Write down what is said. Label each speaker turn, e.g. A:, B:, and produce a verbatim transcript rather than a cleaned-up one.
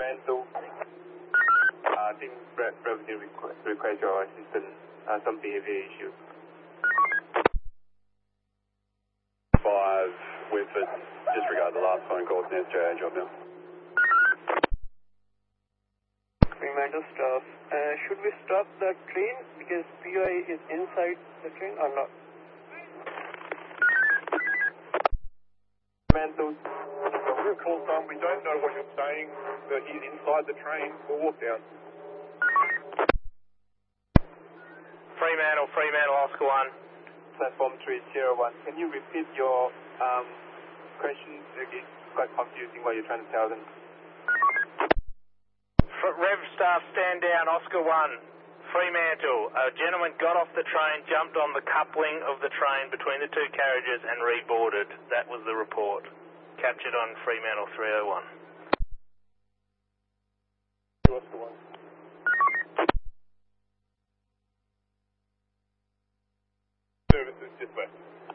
A: Fremantle. Uh, I think revenue request, request your assistance, uh, some behavior issue.
B: Five, Winford, disregard the last phone call, it's an S J A job now.
C: Fremantle staff, uh, should we stop the train because P O I is inside the train or not?
A: Fremantle.
D: We'll call some, we don't know what you're saying, that he's inside the train, we'll walk down.
E: Fremantle, Fremantle, Oscar one.
A: Platform three zero one. Can you repeat your um, question again? It's quite confusing what you're trying to tell them.
E: Rev staff, stand down, Oscar one. Fremantle, a gentleman got off the train, jumped on the coupling of the train between the two carriages and reboarded. That was the report. Captured on Fremantle three oh one.
D: Oscar one. Services dispatch.